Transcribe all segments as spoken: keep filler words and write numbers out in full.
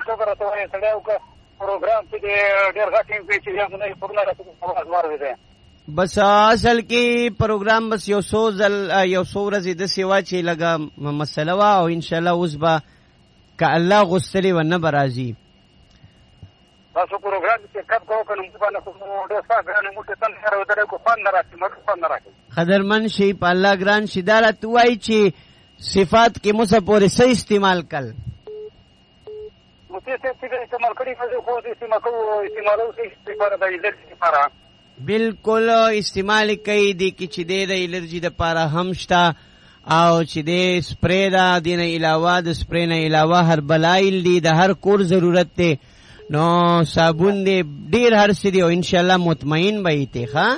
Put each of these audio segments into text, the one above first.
ټوکر ته وایي سړی وکړه پروګرام چې دی ډېر غټ وي چې یا نه پرونه راځي اواز مار دی بس اصل کې پروګرام بس یو څو ځل یو څو ورځې د سیوا چې لګه مسله وا او ان شاء الله اوس به که الله غوستلی و نه برازي تاسو پروګرام چې کټ کوو کنه موږ باندې کوم ډېر ښه ګرانه موږ ته څنګه راوړل کو فن نه راځي موږ فن نه راځي قدرمن شي په الله ګران شي دا راته وایي چې صفات کې مو څه پورې صحیح استعمال کړ نو څه څه استعمال کړی خو دې استعمال کوو استعمالو څه لپاره د الرجی لپاره بالکل استعمال کوي دي کې چې د الرجی د لپاره هم شته او چې د سپری دا دینه علاوه د سپری نه علاوه هر بلایل دي د هر کور ضرورت دی نو صابون دی ډیر هر څه دی او ان شاء الله مطمئن به ایته ښا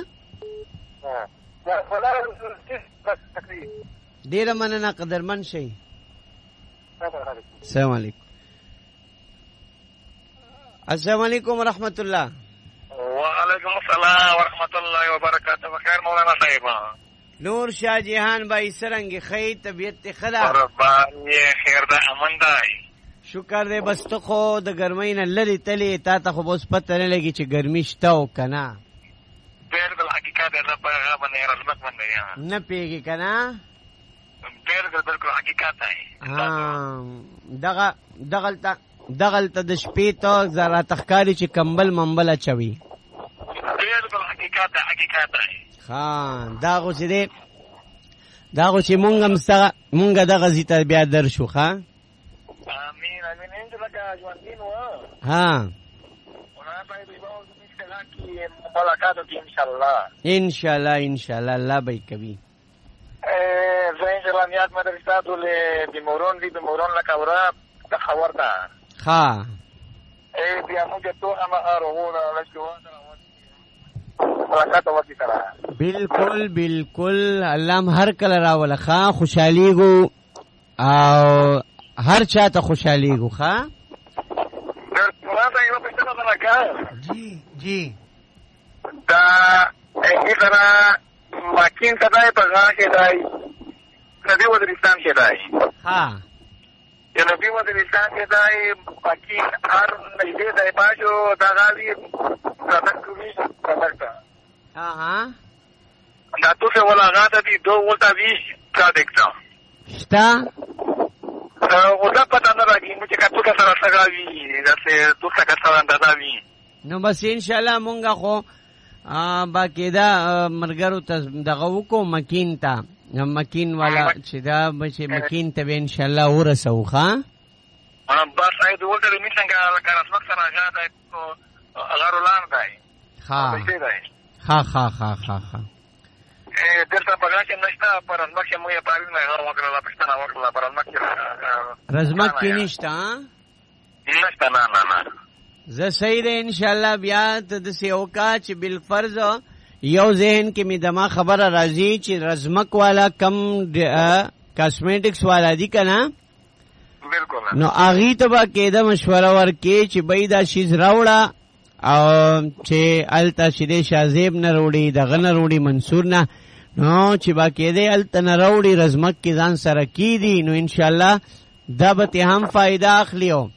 ډیر مننه قدرمن شي السلام علیکم السلام علیکم ورحمت الله وعلیکم السلام ورحمت الله وبرکاته. بخیر مولانا صاحب. نور شاه جهان بھائی سرنگ خی طبیعت خدا قربانی خیر ده امن ده شکر دې بس ته خو د ګرمۍ نه لرې تلې تا ته خو بس پته نه لګي چې ګرمي شته او که نه بالکل حقیقت ده په هغه باندې رحمت باندې نه پوهېږې که نه بالکل بالکل حقیقت ده دغه دغلته دغلته د شپې ته راته ښکاري چې کمبل ممبل اچوي بالکل حقیقت ده حقیقت ده ها دا خو چې دی دا خو چې مونږ هم سره مونږ دغه ځي ته بیا در شو ښه امین امین انت لکه ژوندین و ها ملاقات وکړو انشاءالله انشاءالله انشاءالله الله به کوي زه انشاءالله نیت مې درسته ټول بیمورون دي بیمورون لکه وره د خبر ده ها ای بیا موږ ته هم هغه لښکوان ملاقات وکړو سره بالکل بالکل الله هر کله راوله ښه خوشحالیږو او هر چاته خوشحالیږو ښه جی جی دا ای سره ماکین کدای په غا کې دای نبی وزیرستان کې دای ها یا نبی وزیرستان کې دای ماکین هر نږدې دای پاجو دا غالي راځي راځي ها ها دا توسه ولا غاته دي دو ولتا وی کا دیکھتا شتا او دا پتا نه راځي چې کتو کا سره سره وی دا څه توسه کا سره انده وی نو بس ان شاء الله مونږه خو باقی دا مرګرو ته دغه وکړو مکین ته مکین والا چې دا چې مکین ته ان شاء الله ورسو ښا بس اې د ولته می څنګه لکه رسمت سره غاټه غارولان دی ها ها ها ها ها ها ا دلته پګه کې نشته پر مخکې مو یې پاره نه غوړ وکړه لا پښتنه وکړه پر مخکې رزمت کې نشته نشته نه نه نه زه صحیح ده ان شاء الله بیا ته د سیوکا چې بالفرض یو ذهن کې می دما خبره راځي چې رزمک والا کم کاسمیټکس والا دی کنه بالکل نو اغي ته با کېده مشوره ورکې چې بای دا شیز راوړه او چې التا شیدې شازیب نه وروړي دغه نه وروړي منصور نه نو چې با کېده التا نه وروړي رزمک کې ځان سره کی دي نو ان شاء الله دا به هم فائدہ اخلیو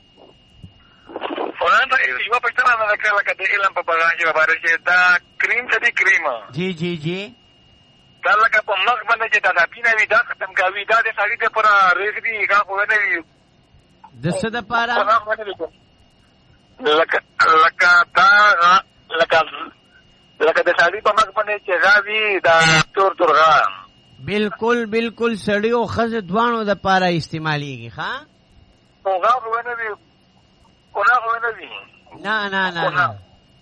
یو پښتنه نه کړه لکه د علم په بغاج باندې چې دا کریم څه دی کریم جی جی جی دا لکه په مخ باندې چې دا پینه وی دا ختم کوي دا د سړی د پر ریس دی کا خو نه وی د څه د پاره لکه لکه دا لکه لکه د سړی په مخ باندې چې راوي دا تور تورغان بالکل بالکل سړی او خزه دوانو د پاره استعماليږي ښا او غا خو نه وی کو نه خو نه وی نه نه نه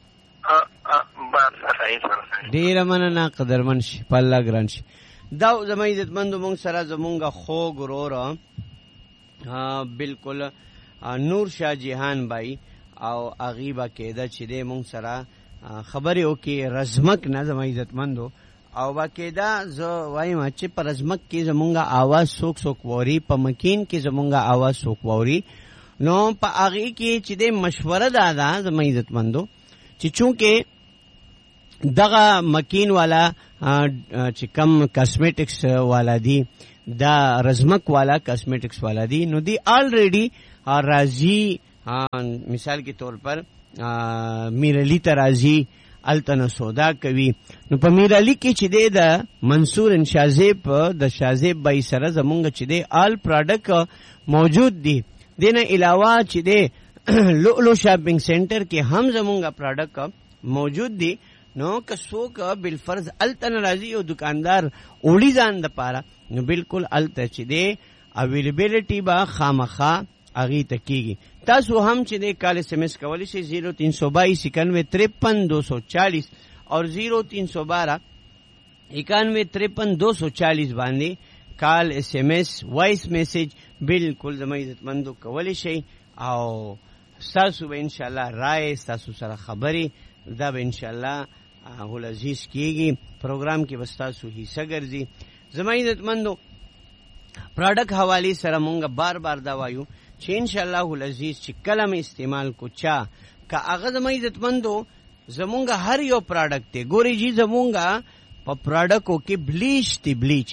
ډیر مننه قدرمن شي په الله ګران شي دا زموږ عزتمندو مونږ سره زمونږه خو ګرور ها بالکل نور شاه جهان بھائی او اغیبا کېده چې دې مونږ سره خبرې وکي رزمک نه زموږ عزتمندو او با کېده زه وایم چې پر رزمک کې زمونږه आवाज سوک سوک ووري په مکین کې زمونږه आवाज سوک ووري نو په هغه کې چې د مشوره دادا زموږ عزتمندو چې چونکه دغه مکین والا چې کم کاسمیټکس والا دی دا رزمک والا کاسمیټکس والا دی نو دی الریډي راځي مثال کے طور پر میر علی ترازی التن سودا کوي. نو په میر علی کې چې دی د منصور شازیب د شازیب بای سره زمونږ چې دی آل پروډکټ موجود دي. دینه علاوه چې دی لؤلؤ شاپینګ سینټر کې هم زمونږ پروډکټ موجود دي. نو که څوک بالفرض التن راځي او دکاندار اوړي ځان د پاره نو بالکل الته چې دی اویلیبیلیټي با خامخا اغي تکیږي. تاسو هم چې د کال ایس ایم ایس کولی شئ زیرو تین سو بائیس اکانوے ترپن دو سو چالیس اور زیرو تین سو بارہ اکانوے ترپن دو سو چالیس باندې کال ایس ایم ایس وائس میسج بالکل زما عزت مندو کولی شئ او تاسو به ان شاء الله رائے تاسو سره خبري دا به ان شاء الله هول عزیز کیږي. پروګرام کې بس تاسو حصہ ګرځي. زما عزت مندو پروډکټ حواله سره مونږ بار بار دا وایو چې ان شاء الله العزیز چې کلم استعمال کو چا کا هغه زما عزت مندو زمونږ هر یو پروډکټ ته ګوري جی زمونږ په پروډکټو کې بلیچ تی بلیچ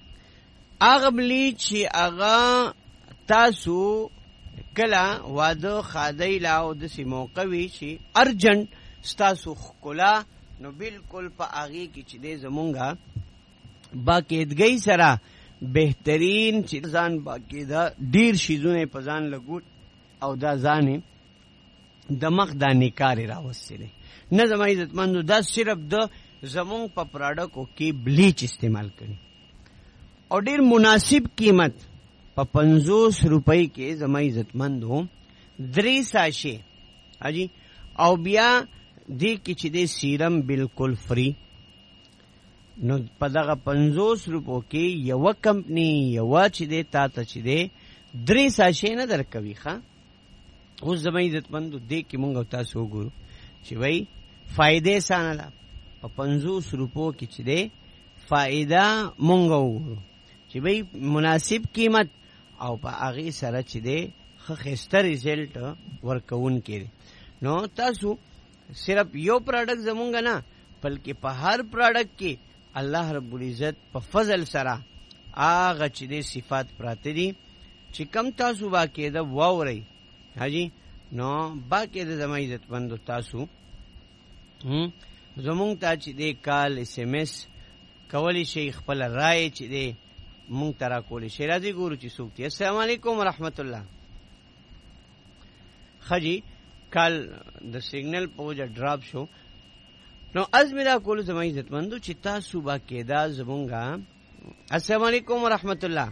هغه بلیچ هغه تاسو کلا واده خادای لا او د سیموقوي شي ارجنٹ ستاسو خلا نو بالکل په هغه کې چې د زمونږ باقاعدګۍ سره بهترین چې ځان باقاعده ډیر شیزونه په ځان لګول او دا ځانې د مخ دا نکارې راوستلې نه. زما عزت مندو دا صرف د زمونږ په پروډکټو کې بلیچ استعمال کړي او ډیر مناسب قیمت په پنځوس روپۍ کې زما عزت مندو درې ساشه اجي او بیا دې کې چې د سیرم بالکل فری. نو په دغه پنځوس روپو کې یو کمپنی یو چې دی تا ته چې دی درې ساشې نه درکوي. ښه اوس زما عزت مندو دې کې مونږ تاسو وګورو چې وای فائدې سانه په پنځوس روپو کې چې دی فائدہ مونږ وګورو چې وای مناسب قیمت او په هغه سره چې دی ښه خسته ریزلټ ورکون کړي. نو تاسو صرف یو پروډکټ زمونږ نه بلکې په هر پروډکټ کې الله رب العزت په فضل سره هغه چې د صفات پراته دي چې کم تاسو باقاعده واورئ حاجی نو باقاعده زما عزت مندو تاسو زمونږ ته چې د کال ایس ایم ایس کولی شئ خپل رائے چې د مونږ ته راکولی شئ. راځئ ګورو چې څوک دي. السلام علیکم ورحمت الله. ښه جي کال د سیګنل په وجه ډراپ شو. نو از میرا کول زما عزت مندو چې تاسو باقاعده زمونږه. السلام علیکم ورحمت الله.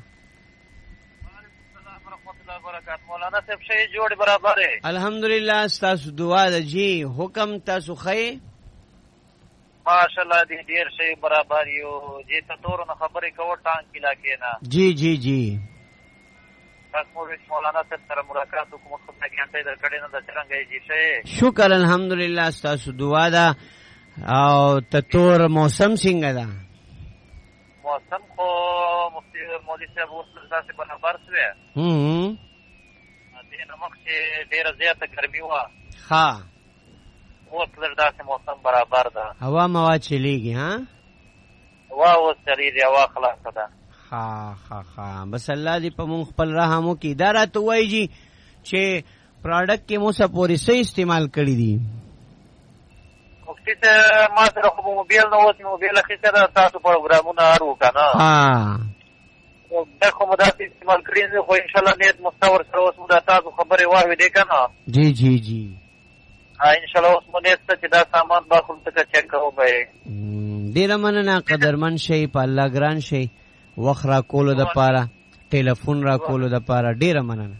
مولانا صاحب شي جوړ برابر ہے الحمدللہ. تاسو دعا ده جی حکم تاسو خې ماشاءاللہ دې ډیر شي برابر یو جی ته تور نه خبرې کوو ټانګ کلا کې نه. جی جی جی تاسو مولانا صاحب سره ملاقات کوم خدای کې انته در کړي نه د څنګه جی شي. شکر الحمدللہ تاسو دعا ده. او تطور موسم څنګه ده؟ موسم خو مفتی مولوی صاحب اوس تاسو برابر شوی. هم دې نه مخکې ډیره زیاته ګرمي وه. ها اوس لږ داسې موسم برابر ده. هوا موا چلیږي. ها هوا اوس چلیږي. هوا خلاصه ده. ها ها ها بس الله دې په مونږ خپل رحم وکړي. دا راته وایي جي چې پروډکټ کې مو څه پورې څه استعمال کړي دي؟ مفتی صاحب ما سره خو موبایل نه اوس موبایل اخیسته ده. تاسو پروګرامونه هرو که نه ها دا خو مو داسې استعمال کړي دي خو انشاءالله نیت مستور سره اوس مو دا تاسو خبرې واورېدې که نه. جی جی جی انشاءالله اوس مو نیت ته چې دا سامان به خو څنګه چک کوو به. ډېره مننه قدرمن شئ. په الله ګران شئ. وخت را کولو دپاره ټلیفون را کولو دپاره ډېره مننه.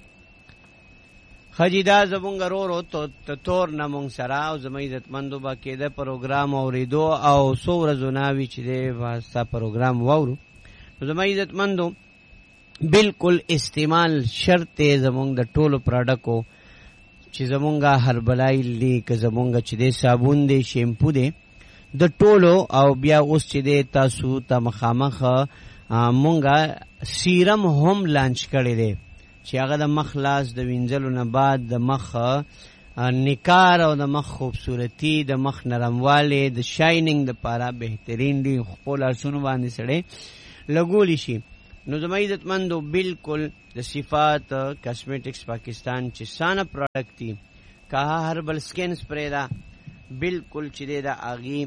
خجی دا زمونږ رورو ته تور نه مونږ سره او زما عزتمندو باقاعده پروګرام اورېدو او څو ورځو نه وي چې دی ستا پروګرام واورو. زما عزتمندو بالکل استعمال شرط دی زمونږ د ټولو پروډکټو چې زمونږ هربلایل دی که زمونږ چې دی صابون دی شیمپو دی د ټولو او بیا اوس چې دی تاسو ته مخامخ مونږ سیرم هم لانچ کړی دی چې هغه د مخ لاس د وینځلو نه بعد د مخ نکار او د مخ خوبصورتي د مخ نرموالی د شایننګ دپاره بهترین دی. خپل لاسونو باندې سړی لګولی شي. نو زما عزتمندو بالکل د صفات کاسمیټکس پاکستان چې سانه پروډکټ دي کا هربل سکین سپری دا بالکل چې دا اغي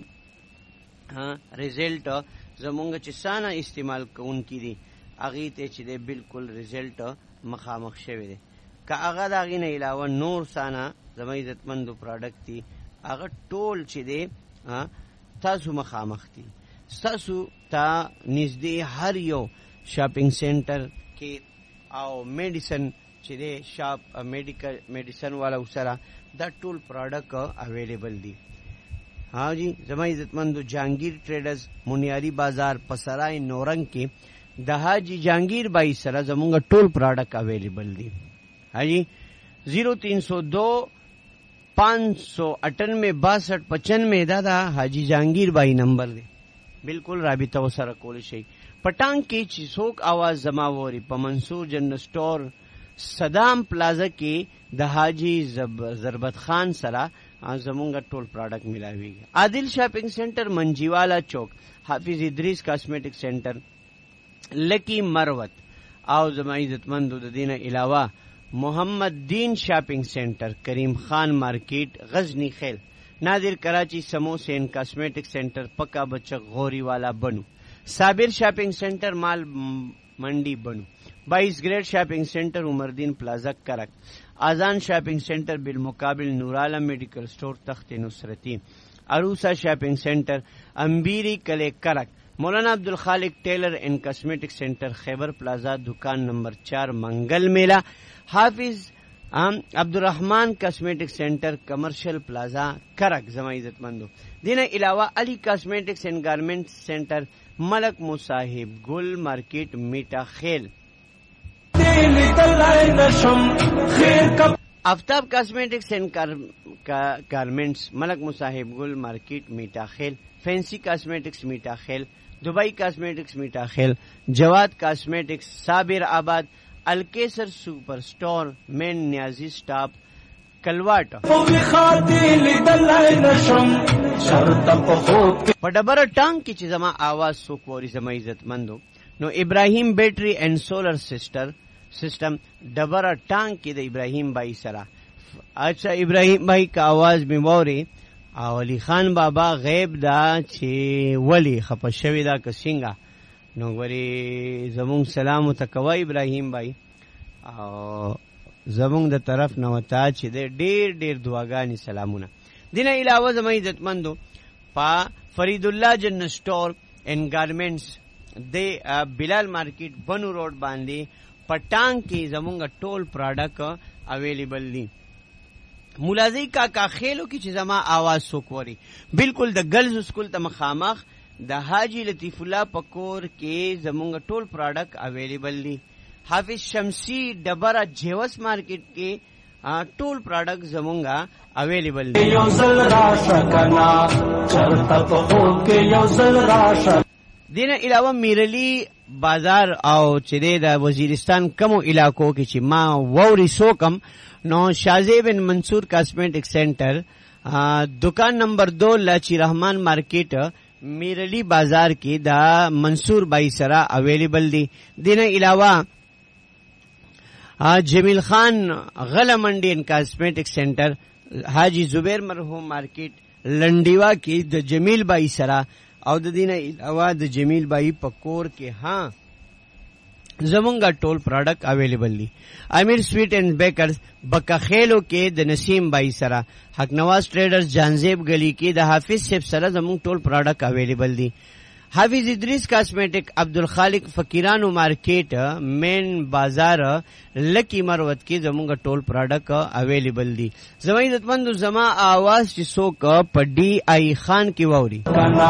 ها ریزلټ زمونږ چې سانه استعمال کوونکی دي اغي ته چې دی بالکل ریزلټ مخامخ شوی دی که هغه د هغې نه علاوه نور سانه زما عزتمندو پروډکټ دي هغه ټول چې دی تاسو مخامخ دي ستاسو ته نږدې هر یو شاپینګ سینټر کې او میډیسن چې دی شاپ میډیکل میډیسن والا سره دا ټول پروډکټ اویلیبل دي. ها جی زما عزتمندو جهانگیر ټریډرز منیاری بازار پسرای نورنګ کې د حاجی جهانگیر بھائی سره زمونږ ټول پروډکټ اویلیبل دي. ها جی زیرو تین سو دو پانچ سو اٹھانوے باسٹھ پچانوے دا دا حاجی جهانگیر بھائی نمبر دی. بالکل رابطه وسره کول شي. پټان کې چې څوک आवाज زما ووري په منصور جنرل سٹور صدام پلازا کې د حاجی ضربت خان سره زمونږ ټول پروډکټ ملاويږي. عادل شاپینګ سنټر منجیوالا چوک حافظ ادریس کاسمیټک سنټر لکی مروت او زما عزتمندو د دینه علاوه محمد دین شاپینګ سنټر کریم خان مارکیٹ غزنی خیل نادر کراچی سموسے اینڈ کاسمیٹک سینٹر پکا بچک غوری والا بنو صابر شاپنگ سینٹر مال منڈی بنو بائیس گریڈ شاپنگ سینٹر عمردین پلازا کرک آزان شاپنگ سینٹر بالمقابل نورالم میڈیکل سٹور تخت نصرتی عروسہ شاپنگ سینٹر امبیری کلے کرک مولانا عبدالخالق ٹیلر اینڈ کاسمیٹک سینٹر خیبر پلازا دکان نمبر چار منگل میلہ حافظ عبدالرحمان کاسمیٹک سینٹر کمرشل پلازا کرک زما عزتمندو دینا علاوہ علی کاسمیٹکس اینڈ گارمنٹ سینٹر ملک مصاحب گل مارکیٹ میٹا خیل آفتاب کاسمیٹکس اینڈ گارمنٹس ملک مصاحب گل مارکیٹ میٹا خیل فینسی کاسمیٹکس میٹا خیل دبئی کاسمیٹکس میٹا خیل جواد کاسمیٹکس صابر آباد الکیسر سپر سٹور مین نیازی سٹاپ کلواٹ په ډبره ټانک کې چې زما आवाज څوک ووري زما عزت مندو نو ابراهیم بیټری اینڈ سولر سسٹر سسٹم ډبره ټانک کې د ابراهیم بھائی سره. اچھا ابراهیم بھائی کا आवाज می ووري او علی خان بابا غیب دا چې ولی خپه شوی دا که څنګه نو غوري زمون سلام تکوا ابراهیم بھائی او زمون د طرف نو تا چې ډیر ډیر دعاګانی سلامونه. دینه علاوه زما عزتمندو پا فرید الله جن سٹور اینڈ گارمنٹس د بلال مارکیٹ بنو روڈ باندې پټان کې زمونږ ټول پروډکټ اویلیبل دي. ملازی کا کا خیلو کی چې زما आवाज سوکوري بالکل د گرلز سکول ته مخامخ د حاجی لطیف الله پکور کې زمونږ ټول پروډکټ اویلیبل دي. حافظ شمسی ډبره جیوس مارکیٹ کې ټول پروډکټ زمونږه اویلیبل دي. دینه علاوه میرلی بازار او چې د وزیرستان کمو علاقو کې چې ما ووري سوکم نو شازیب بن منصور کاسمیٹک سینٹر دکان نمبر دو لاچی رحمان مارکیٹ میرلی بازار کی دا منصور بائی سرا اویلیبل دی. دینه علاوه جمیل خان غله منڈی ان کاسمیٹک سینٹر حاجی زبیر مرحوم مارکیٹ لنڈیوا کی د جمیل بائی سرا او د دینه علاوه د جمیل بائی پکور کې ها زمونږه ټول پروډکټ اویلیبل دي. امیر سویټ اینڈ بیکرز بکخیلو کې د نسیم بائی سره حق نواز ټریډرز جانزیب گلی کې د حافظ صاحب سره زمونږ ټول پروډکټ اویلیبل دي. حافظ ادریس کاسمیټک عبدالخالق فقیرانو مارکیٹ مین بازار لکی مروت کې زمونږه ټول پروډکټ اویلیبل دي. زما عزتمندو زما आवाज چې څوک په ډي آی خان کې ووري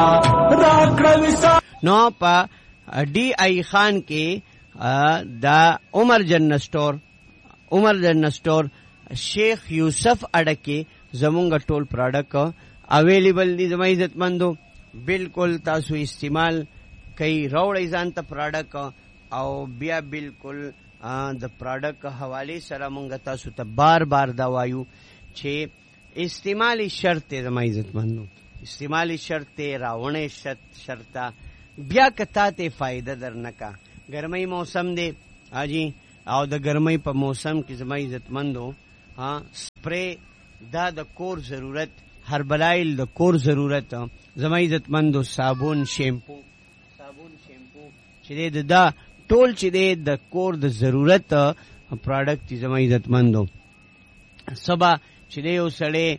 نو په ډي آی خان کې دا عمر جن سٹور عمر جن سٹور شیخ یوسف اڑکے زمونږ ټول پروډکټ اویلیبل دي. زما عزت مندو بالکل تاسو استعمال کوي راوړی ځان ته پروډکټ او بیا بالکل د پروډکټ حواله سره مونږ تاسو ته بار بار دا وایو چې استعمالي شرط زما عزت مندو استعمالي شرط راوړې شرط شرطه بیا کته ته فائدہ درنکا ګرمۍ موسم دی حاجی او د ګرمۍ په موسم کې زما عزتمندو ها سپری دا د کور ضرورت، هربلایل د کور ضرورت، زما عزتمندو صابون شیمپو صابون شیمپو چې دی دا ټول چې دی د کور د ضرورت پروډکټ دي زما عزتمندو. سبا چې دی یو سړی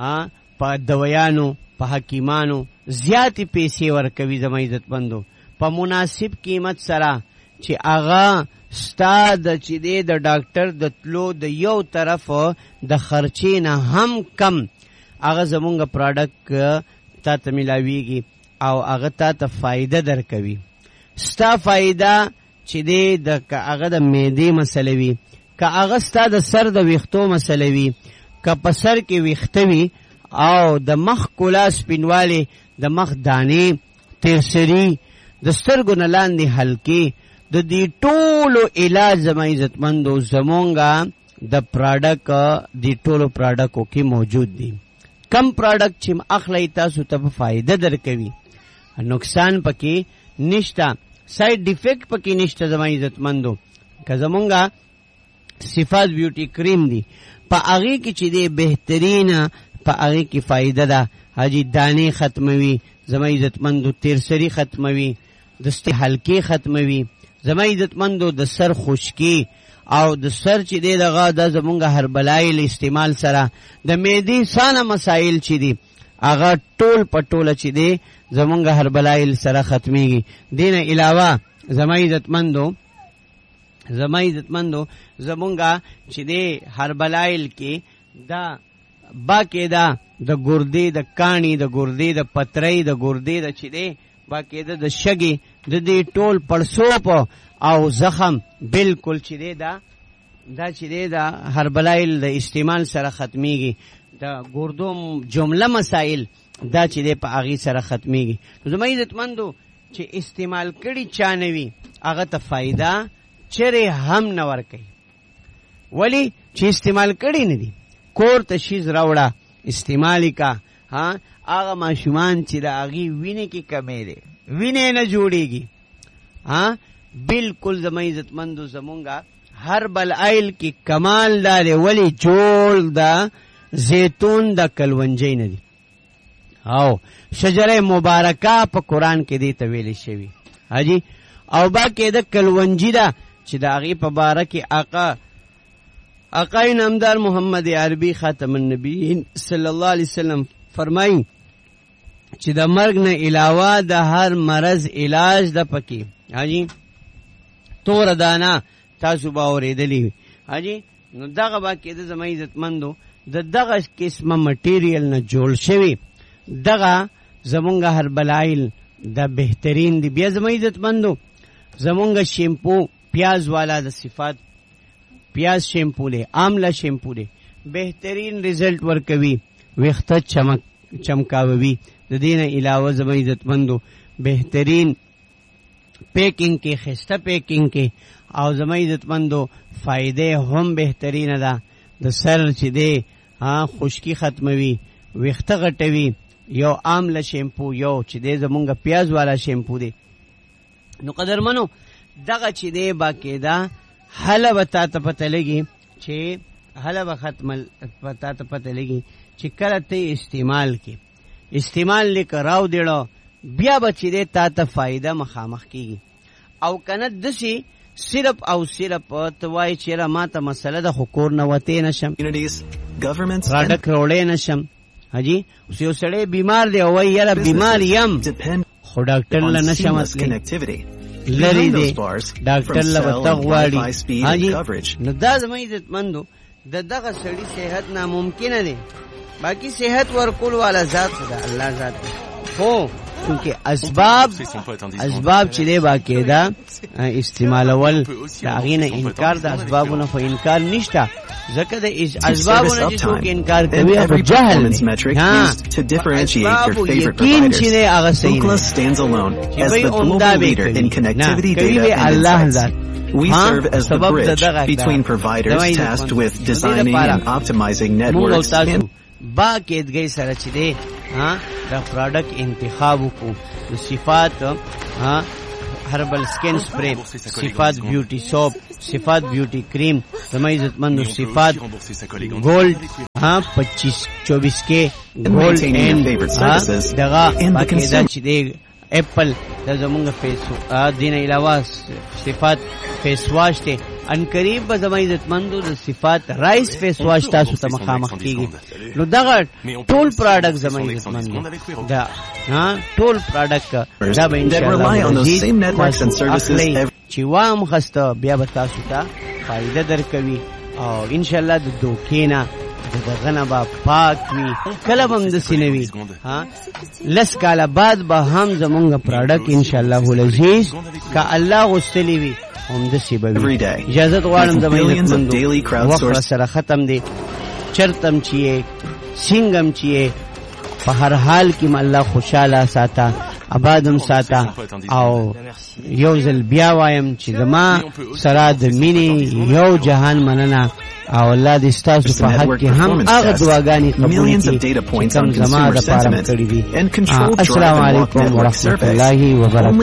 په دویانو په حکیمانو زیاتې پیسې ورکوي زما عزتمندو په مناسب قیمت سره چې هغه ستا د چې دی د ډاکټر د تلو د یو طرف د خرچې نه هم کم هغه زمونږ پروډکټ تا ته ملاویږي او هغه تا ته فایده درکوي. ستا فایده چې دی د که هغه د معدې مسله وي، که هغه ستا د سر د ویښتو مسله وي، که په سر کې ویښته وي او د مخ کلا سپینوالی، د مخ دانې، تیرسري، د سترګو نه لاندې حلقې، د دې ټولو علاج زما عزتمندو زمونږه د پروډکټ د ټولو پروډکټو کې موجود دي. کم پروډکټ چې اخلئ تاسو ته په فایده درکوي، نقصان پکې نشته، سایډ ډیفیکټ پکې نشته زما عزتمندو. که زمونږه صفات بیوټي کریم دی په هغې کې چې دی بهترین په هغې کې فایده ده حاجی، دانې ختموي زما عزتمندو، تیرسري ختموي، د سترګې حلقې ختموي زما عزتمندو، د سر خشکي او د سر چې دی دغه د زمونږ هربلایل استعمال سره د معدې سانه مسایل چې دي هغه ټول په ټوله چې دی زمونږ هربلایل سره ختمیږي. دین علاوه زما عزتمندو زما عزتمندو زمونږ چې دی هربلایل کې دا باقاعده د ګردې د کاڼي، د ګردې د پترۍ، د ګردې د چې دی باقاعده د شګې د دې ټول پړسوب او زخم بالکل چې دی دا دا چې دی دا هربلایل د استعمال سره ختمیږي. د ګردو جمله مسائل دا چې دی په هغې سره ختمیږي. زما عزتمندو چې استعمال کړي چا نه وي هغه ته فایده چرې هم نه ورکوي. ولی چې استعمال کړي نه دي، کور ته شیز راوړه استعمالی کا. ها هغه ماشومان چې د هغې وینې کې کمی دی، وینې نه جوړېږي. ها بالکل زما عزتمندو زمونږه هربل آیل کې کمال دا دی، ولی جوړ د زیتون د کلونجۍ نه دی او شجره مبارکه په قرآن کې دی ته ویلې شوي حاجی. او باقی د کلونجي ده چې د هغې په باره کې آقا آقای نامدار محمد عربي خاتم النبیین صلی الله علیه وسلم فرمایي چې د مرګ نه علاوه د هر مرض علاج ده پکې حاجی. تور دانه تاسو به اورېدلي حاجی. نو دغه باقی د زما عزتمندو د دغه قسمه مټیریل نه جوړ شوي دغه زمونږ هربلایل د بهترین دی. بیا زما عزتمندو زمونږ شیمپو پیاز والا د صفات پیاز شیمپو دی، آمله شیمپو دی، بهترین ریزلټ ورکوي، ویښته چمک چمکاوي. د دې نه علاوه زما عزتمندو بهترین پیکنګ کې، خسته پیکنګ کې او زما عزتمندو فایده هم بهترینه ده. د سر چې دی خشکی ختموي، ویښته غټوي. یو آمله شیمپو، یو چې دی زمونږ پیاز والا شیمپو دی. نو قدرمنو دغه چې دی باقاعده هله به تا ته پته لګي چې هله به ختم تا ته پته لګي چې کله ته استعمال کې استعمال لیک راو دیړو بیا به چې دی تا ته فایده مخامخ کېږي. او که نه داسې صرف او صرف ته وایي چېره ما ته مسله ده خو کور نه وتی نه شم، پراډکټ راوړی نه شم حاجي. اوس یو سړی بیمار دی او وایي یاره بیمار یم خو ډاکټر له نه شم تللی، لرې دی ډاکټر له به ته غواړي حاجي. نو دا زما عزتمندو د دغه سړي صحت ناممکنه دی. باقي صحت ورکول والا ذات خو ده الله ذات دی، خو چونکه اسباب اسباب چې دی باقاعده استعمالول د هغې نه انکار د اسبابونه خو انکار نشته، ځکه د اسبابونه چې څوک انکار کوي هغه جهل دی. اسبابو یقین چې دی هغه صحیح دی چې بی عمده به کوي نه کوي به الله ذات. We serve as the bridge between providers tasked with designing and optimizing networks and با کېدګۍ سره چې دی د پروډکټ انتخاب وکړو. د صفات هربل سکن سپری، صفات بیوٹی سوپ، صفات بیوٹی کریم، زما عزت مند صفات گولڈ ہاں پچیس چوبیس کے گولڈ اینڈ دغا باقاعدہ چې دی اپل د زمونږ فیس دین علاوه صفات فیس واش ته ان قریب به زما عزت مندو د صفات رائس فیس واش تاسو ته مخامخ کیږي. نو دغه ټول پروډکټ زما عزت مندو دا ها ټول پروډکټ دا به ان شاء الله چې وام خسته بیا به تاسو ته فائدہ درکوي او ان شاء الله د دوکینا دغه با پاک وی کله هم د سینوي ها لس کاله بعد به هم زمونږ پروډکټ ان شاء الله ولذیذ کا الله غسلی وی هم د سی به اجازه غواړم د مې وخت سره ختم دي چرتم چیه سنگم چیه په هر حال کې الله خوشاله ساته آبادم ساته او یو ځل بیا وایم چې زما سره د مینې یو جهان مننه او الله دې ستاسو په حق کې هم هغه دعاګانې قبول کړي چې کوم زما د پاره کړې دي. السلام علیکم ورحمت الله وبرکاته.